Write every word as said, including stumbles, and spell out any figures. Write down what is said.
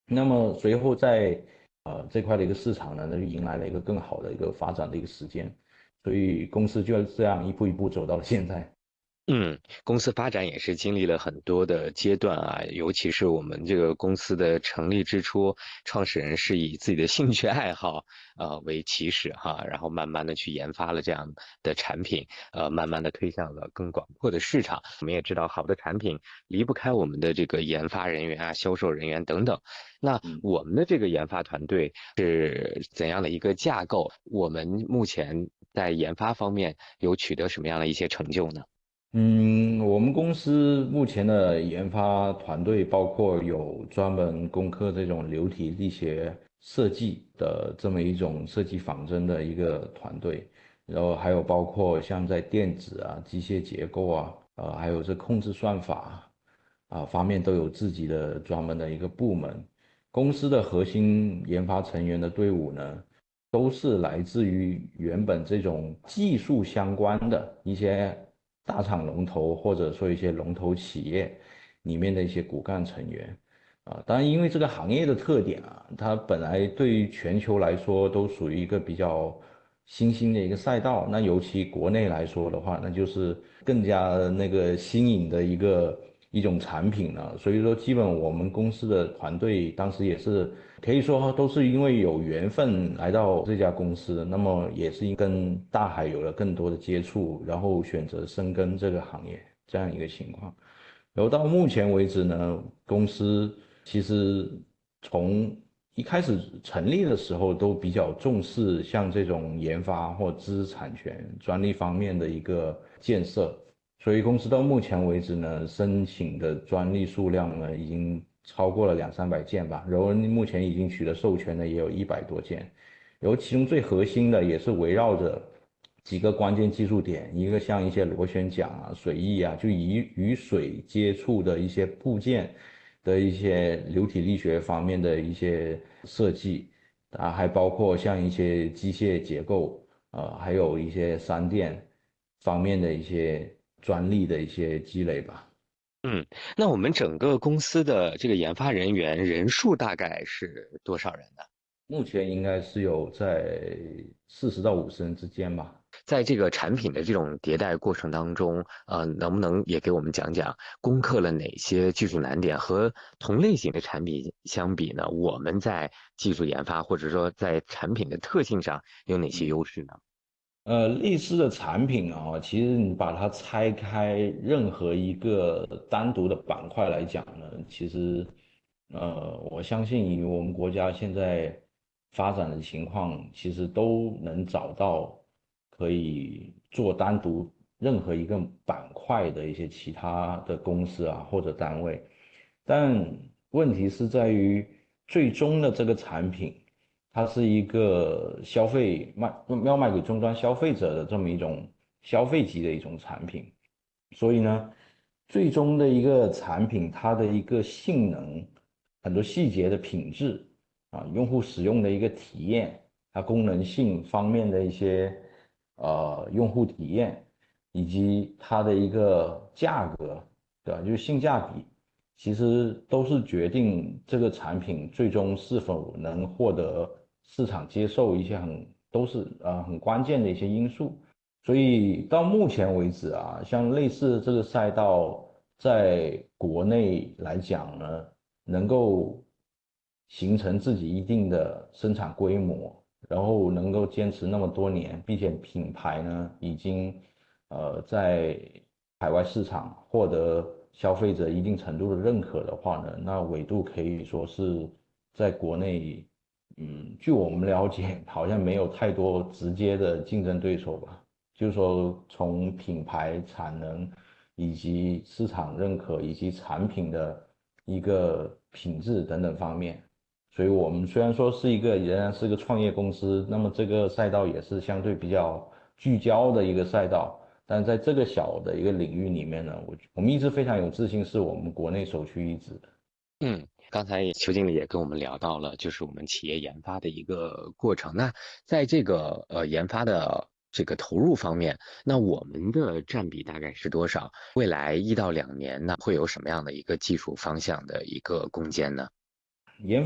那么随后在呃这块的一个市场呢，那就迎来了一个更好的一个发展的一个时间，所以公司就这样一步一步走到了现在。 嗯，公司发展也是经历了很多的阶段啊，尤其是我们这个公司的成立之初，创始人是以自己的兴趣爱好呃为起始哈，然后慢慢的去研发了这样的产品，呃，慢慢的推向了更广阔的市场。我们也知道，好的产品离不开我们的这个研发人员啊、销售人员等等。那嗯。 我们的这个研发团队是怎样的一个架构？我们目前在研发方面有取得什么样的一些成就呢？ 嗯，我们公司目前的研发团队包括有专门攻克这种流体力学设计的这么一种设计仿真的一个团队，然后还有包括像在电子啊、机械结构啊，呃，还有这控制算法啊方面都有自己的专门的一个部门。公司的核心研发成员的队伍呢，都是来自于原本这种技术相关的一些大厂龙头，或者说一些龙头企业里面的一些骨干成员啊。当然，因为这个行业的特点啊，它本来对于全球来说都属于一个比较新兴的一个赛道，那尤其国内来说的话，那就是更加那个新颖的一个一种产品了。所以说，基本我们公司的团队当时也是可以说都是因为有缘分来到这家公司，那么也是跟大海有了更多的接触，然后选择深耕这个行业这样一个情况。然后到目前为止呢，公司其实从一开始成立的时候都比较重视像这种研发或知识产权、专利方面的一个建设，所以公司到目前为止呢，申请的专利数量呢已经超过了两三百件吧，然后目前已经取得授权的也有一百多件，然后其中最核心的也是围绕着几个关键技术点，一个像一些螺旋桨啊、水翼啊，就与与水接触的一些部件的一些流体力学方面的一些设计啊，还包括像一些机械结构，呃，还有一些三电方面的一些专利的一些积累吧。 嗯，那我们整个公司的这个研发人员人数大概是多少人呢？ 目前应该是有在四十到五十人之间吧。 在这个产品的这种迭代过程当中，呃，能不能也给我们讲讲攻克了哪些技术难点？和同类型的产品相比呢，我们在技术研发或者说在产品的特性上有哪些优势呢？ 呃，类似的产品啊，其实你把它拆开，任何一个单独的板块来讲呢，其实，呃，我相信以我们国家现在发展的情况，其实都能找到可以做单独任何一个板块的一些其他的公司啊或者单位，但问题是在于最终的这个产品。它是一个消费卖要卖给终端消费者的这么一种消费级的一种产品，所以呢，最终的一个产品它的一个性能、很多细节的品质啊，用户使用的一个体验，它功能性方面的一些呃用户体验，以及它的一个价格，对吧？就是性价比。其实都是决定这个产品最终是否能获得市场接受一些很都是呃很关键的一些因素。所以到目前为止啊，像类似的这个赛道，在国内来讲呢，能够形成自己一定的生产规模，然后能够坚持那么多年，并且品牌呢已经呃在海外市场获得消费者一定程度的认可的话呢，那纬度可以说是在国内，嗯，据我们了解，好像没有太多直接的竞争对手吧。就是说，从品牌产能以及市场认可以及产品的一个品质等等方面，所以我们虽然说是一个仍然是个创业公司，那么这个赛道也是相对比较聚焦的一个赛道。但在这个小的一个领域里面呢，我我们一直非常有自信，是我们国内首屈一指的。 嗯，刚才也邱经理也跟我们聊到了，就是我们企业研发的一个过程。那在这个呃研发的这个投入方面，那我们的占比大概是多少？未来一到两年呢，会有什么样的一个技术方向的一个攻坚呢？ 研